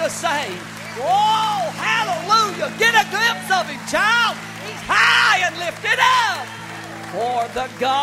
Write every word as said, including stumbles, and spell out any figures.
the same. Whoa, hallelujah. Get a glimpse of him, child. He's high and lifted up. For the God